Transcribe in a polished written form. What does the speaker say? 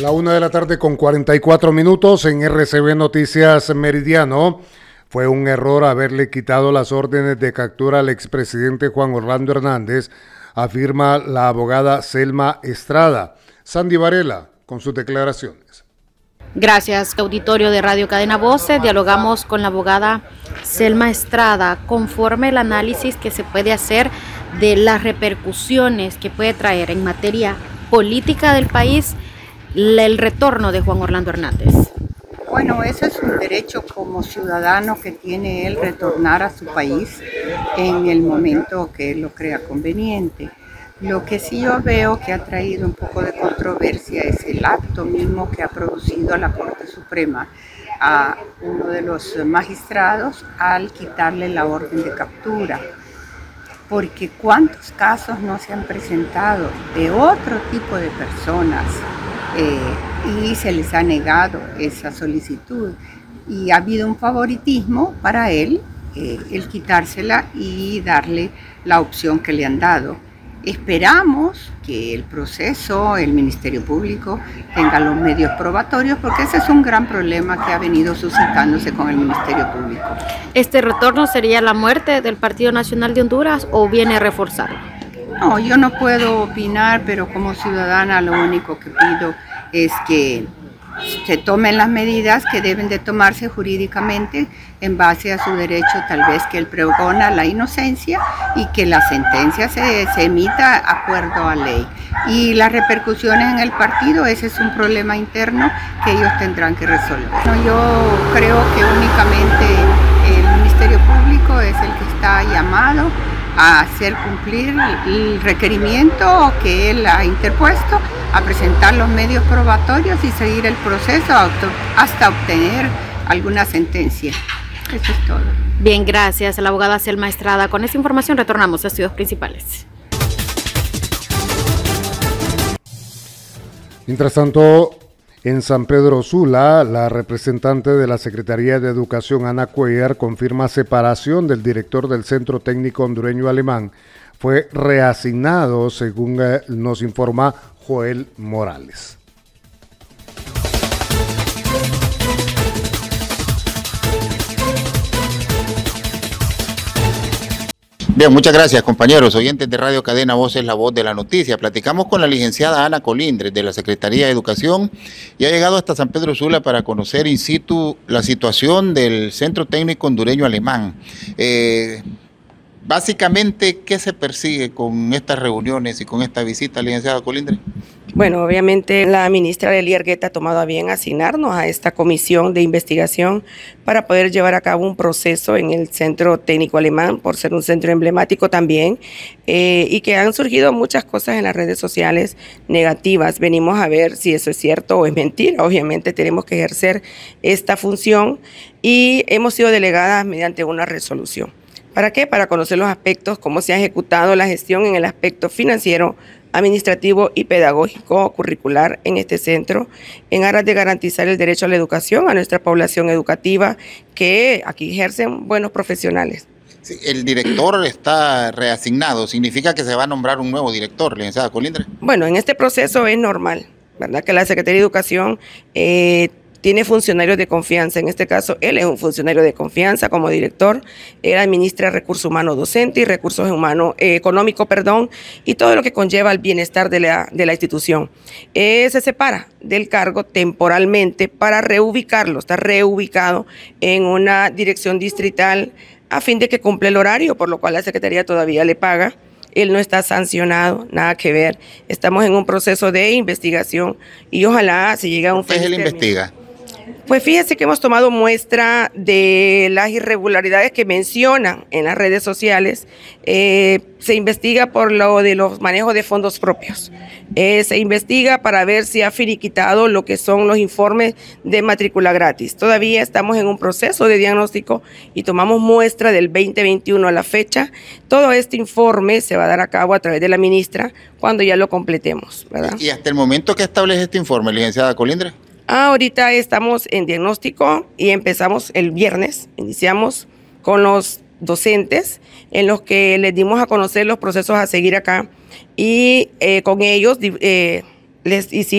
La 1 de la tarde con 44 minutos en RCB Noticias Meridiano. Fue un error haberle quitado las órdenes de captura al expresidente Juan Orlando Hernández, afirma la abogada Selma Estrada. Sandy Varela con sus declaraciones. Gracias, auditorio de Radio Cadena Voces. Dialogamos con la abogada Selma Estrada conforme el análisis que se puede hacer de las repercusiones que puede traer en materia política del país el retorno de Juan Orlando Hernández. Bueno, ese es un derecho como ciudadano que tiene él retornar a su país en el momento que él lo crea conveniente. Lo que sí yo veo que ha traído un poco de controversia es el acto mismo que ha producido la Corte Suprema a uno de los magistrados al quitarle la orden de captura. Porque cuántos casos no se han presentado de otro tipo de personas y se les ha negado esa solicitud. Y ha habido un favoritismo para él, el quitársela y darle la opción que le han dado. Esperamos que el proceso, el Ministerio Público, tenga los medios probatorios, porque ese es un gran problema que ha venido suscitándose con el Ministerio Público. ¿Este retorno sería la muerte del Partido Nacional de Honduras o viene a reforzarlo? No, yo no puedo opinar, pero como ciudadana lo único que pido es que se tomen las medidas que deben de tomarse jurídicamente en base a su derecho, tal vez que él pregona la inocencia y que la sentencia se emita acuerdo a ley. Y las repercusiones en el partido, ese es un problema interno que ellos tendrán que resolver. Yo creo que únicamente el Ministerio Público es el que está llamado a hacer cumplir el requerimiento que él ha interpuesto, a presentar los medios probatorios y seguir el proceso hasta obtener alguna sentencia. Eso es todo. Bien, gracias a la abogada Selma Estrada. Con esta información retornamos a estudios principales. Mientras tanto, en San Pedro Sula, la representante de la Secretaría de Educación, Ana Cuellar, confirma separación del director del Centro Técnico Hondureño Alemán. Fue reasignado, según nos informa Joel Morales. Bien, muchas gracias, compañeros oyentes de Radio Cadena Voces, la voz de la noticia. Platicamos con la licenciada Ana Colindres de la Secretaría de Educación y ha llegado hasta San Pedro Sula para conocer in situ la situación del Centro Técnico Hondureño Alemán. Básicamente, ¿qué se persigue con estas reuniones y con esta visita, licenciada Colindres? Bueno, obviamente la ministra Lely Argueta ha tomado a bien asignarnos a esta comisión de investigación para poder llevar a cabo un proceso en el Centro Técnico Alemán, por ser un centro emblemático también, y que han surgido muchas cosas en las redes sociales negativas. Venimos a ver si eso es cierto o es mentira. Obviamente tenemos que ejercer esta función y hemos sido delegadas mediante una resolución. ¿Para qué? Para conocer los aspectos, cómo se ha ejecutado la gestión en el aspecto financiero, administrativo y pedagógico curricular en este centro, en aras de garantizar el derecho a la educación a nuestra población educativa, que aquí ejercen buenos profesionales. Sí, el director está reasignado, ¿significa que se va a nombrar un nuevo director, licenciada Colindres? Bueno, en este proceso es normal, ¿verdad? Que la Secretaría de Educación tiene funcionarios de confianza. En este caso, él es un funcionario de confianza como director. Él administra recursos humanos docente y recursos humanos económicos, y todo lo que conlleva el bienestar de la institución. Se separa del cargo temporalmente para reubicarlo. Está reubicado en una dirección distrital a fin de que cumpla el horario, por lo cual la Secretaría todavía le paga. Él no está sancionado, nada que ver. Estamos en un proceso de investigación y ojalá se llegue a un feliz término. ¿Qué él investiga? Pues fíjese que hemos tomado muestra de las irregularidades que mencionan en las redes sociales. Se investiga por lo de los manejos de fondos propios. Se investiga para ver si ha finiquitado lo que son los informes de matrícula gratis. Todavía estamos en un proceso de diagnóstico y tomamos muestra del 2021 a la fecha. Todo este informe se va a dar a cabo a través de la ministra cuando ya lo completemos, ¿verdad? ¿Y hasta el momento que establece este informe, licenciada Colindres? Ahorita estamos en diagnóstico y empezamos el viernes, iniciamos con los docentes en los que les dimos a conocer los procesos a seguir acá y con ellos les hicimos